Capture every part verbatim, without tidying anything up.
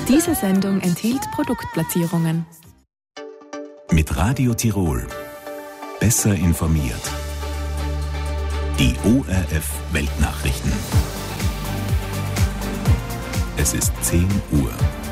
Diese Sendung enthielt Produktplatzierungen. Mit Radio Tirol. Besser informiert. Die O R F Weltnachrichten. Es ist zehn Uhr.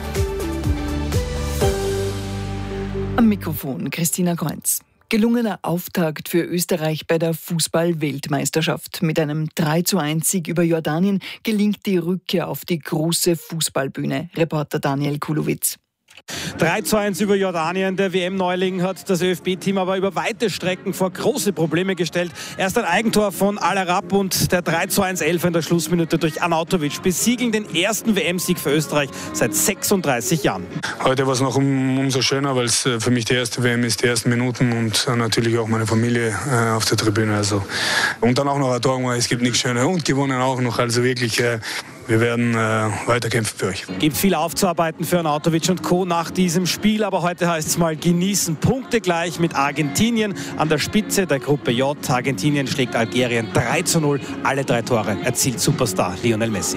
Am Mikrofon Christina Kreuz. Gelungener Auftakt für Österreich bei der Fußball-Weltmeisterschaft. Mit einem drei zu eins Sieg über Jordanien gelingt die Rückkehr auf die große Fußballbühne. Reporter Daniel Kulowitz. drei zu eins über Jordanien. Der W M-Neuling hat das Ö F B-Team aber über weite Strecken vor große Probleme gestellt. Erst ein Eigentor von Al-Arab und der drei zu eins Elfer in der Schlussminute durch Arnautovic besiegeln den ersten W M-Sieg für Österreich seit sechsunddreißig Jahren. Heute war es noch um, umso schöner, weil es für mich die erste W M ist, die ersten Minuten und natürlich auch meine Familie äh, auf der Tribüne. Also. Und dann auch noch ein Tor, es gibt nichts Schönes und gewonnen auch noch. Also wirklich, äh, wir werden äh, weiterkämpfen für euch. Gibt viel aufzuarbeiten für Arnautovic und Co. nach diesem Spiel, aber heute heißt es mal genießen. Punkte gleich mit Argentinien an der Spitze der Gruppe J. Argentinien schlägt Algerien drei zu null. Alle drei Tore erzielt Superstar Lionel Messi.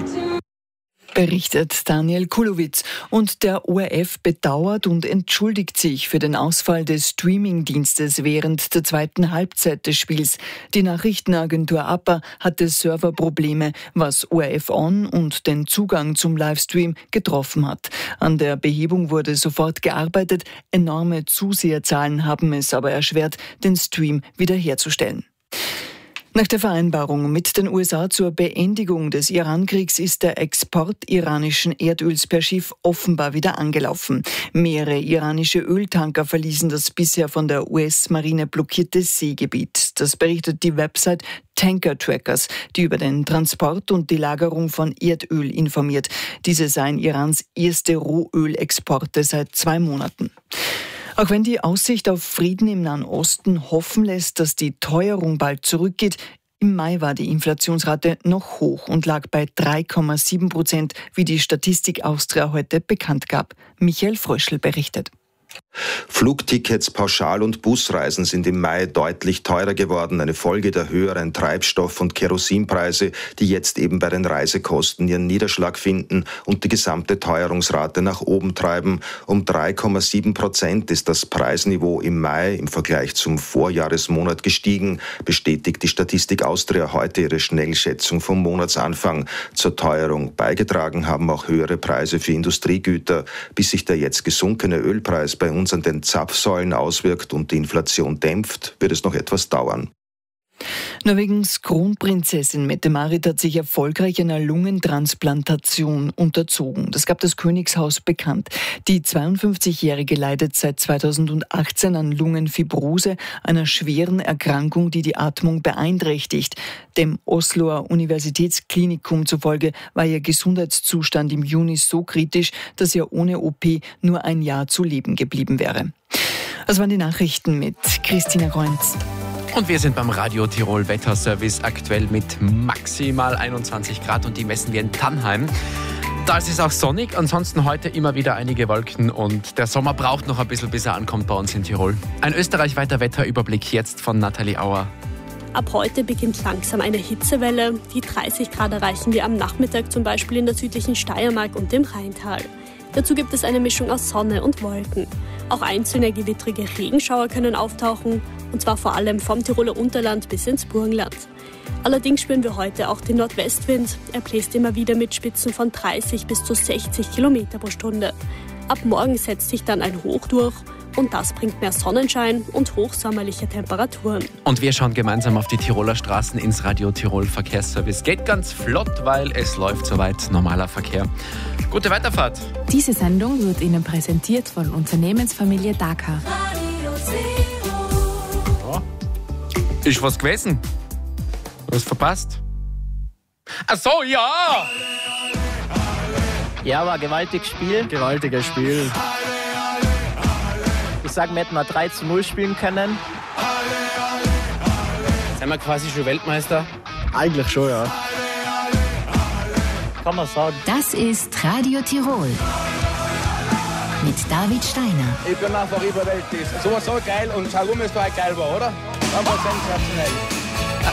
Berichtet Daniel Kulowitz. Und der O R F bedauert und entschuldigt sich für den Ausfall des Streamingdienstes während der zweiten Halbzeit des Spiels. Die Nachrichtenagentur A P A hatte Serverprobleme, was O R F On und den Zugang zum Livestream getroffen hat. An der Behebung wurde sofort gearbeitet. Enorme Zuseherzahlen haben es aber erschwert, den Stream wiederherzustellen. Nach der Vereinbarung mit den U S A zur Beendigung des Iran-Kriegs ist der Export iranischen Erdöls per Schiff offenbar wieder angelaufen. Mehrere iranische Öltanker verließen das bisher von der U S-Marine blockierte Seegebiet. Das berichtet die Website Tanker Trackers, die über den Transport und die Lagerung von Erdöl informiert. Diese seien Irans erste Rohölexporte seit zwei Monaten. Auch wenn die Aussicht auf Frieden im Nahen Osten hoffen lässt, dass die Teuerung bald zurückgeht, im Mai war die Inflationsrate noch hoch und lag bei drei Komma sieben Prozent, wie die Statistik Austria heute bekannt gab. Michael Fröschl berichtet. Flugtickets, Pauschal- und Busreisen sind im Mai deutlich teurer geworden, eine Folge der höheren Treibstoff- und Kerosinpreise, die jetzt eben bei den Reisekosten ihren Niederschlag finden und die gesamte Teuerungsrate nach oben treiben. Um drei Komma sieben Prozent ist das Preisniveau im Mai im Vergleich zum Vorjahresmonat gestiegen, bestätigt die Statistik Austria heute ihre Schnellschätzung vom Monatsanfang. Zur Teuerung beigetragen haben auch höhere Preise für Industriegüter. Bis sich der jetzt gesunkene Ölpreis bei uns an den Zapfsäulen auswirkt und die Inflation dämpft, wird es noch etwas dauern. Norwegens Kronprinzessin Mette-Marit hat sich erfolgreich einer Lungentransplantation unterzogen. Das gab das Königshaus bekannt. Die zweiundfünfzigjährige leidet seit zweitausendachtzehn an Lungenfibrose, einer schweren Erkrankung, die die Atmung beeinträchtigt. Dem Osloer Universitätsklinikum zufolge war ihr Gesundheitszustand im Juni so kritisch, dass ihr ohne O P nur ein Jahr zu leben geblieben wäre. Das waren die Nachrichten mit Christina Kreuz. Und wir sind beim Radio Tirol Wetterservice aktuell mit maximal einundzwanzig Grad und die messen wir in Tannheim. Da ist es auch sonnig, ansonsten heute immer wieder einige Wolken und der Sommer braucht noch ein bisschen, bis er ankommt bei uns in Tirol. Ein österreichweiter Wetterüberblick jetzt von Nathalie Auer. Ab heute beginnt langsam eine Hitzewelle. Die dreißig Grad erreichen wir am Nachmittag zum Beispiel in der südlichen Steiermark und dem Rheintal. Dazu gibt es eine Mischung aus Sonne und Wolken. Auch einzelne gewittrige Regenschauer können auftauchen, und zwar vor allem vom Tiroler Unterland bis ins Burgenland. Allerdings spüren wir heute auch den Nordwestwind. Er bläst immer wieder mit Spitzen von dreißig bis zu sechzig Kilometer pro Stunde. Ab morgen setzt sich dann ein Hoch durch und das bringt mehr Sonnenschein und hochsommerliche Temperaturen. Und wir schauen gemeinsam auf die Tiroler Straßen ins Radio Tirol Verkehrsservice. Geht ganz flott, weil es läuft soweit normaler Verkehr. Gute Weiterfahrt. Diese Sendung wird Ihnen präsentiert von Unternehmensfamilie Dakar. Oh. Ist was gewesen? Was verpasst? Ach so, ja! Ja, war gewaltiges Spiel. Gewaltiges Spiel. Ich sage, wir hätten mal drei zu null spielen können. Sind wir quasi schon Weltmeister? Eigentlich schon, ja. Kann man sagen. Das ist Radio Tirol mit David Steiner. Ich bin einfach überwältigt. So was so geil und warum es so geil war, oder? Das war sensationell.